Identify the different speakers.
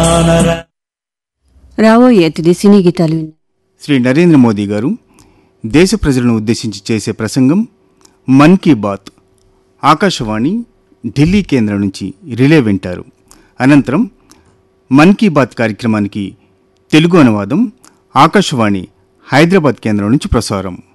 Speaker 1: రాబోయే అతిథి సినీ గీతాలు.
Speaker 2: శ్రీ నరేంద్ర మోదీ గారు దేశ ప్రజలను ఉద్దేశించి చేసే ప్రసంగం మన్ కీ బాత్ ఆకాశవాణి ఢిల్లీ కేంద్రం నుంచి రిలే వింటారు. అనంతరం మన్ కీ బాత్ కార్యక్రమానికి తెలుగు అనువాదం ఆకాశవాణి హైదరాబాద్ కేంద్రం నుంచి ప్రసారం.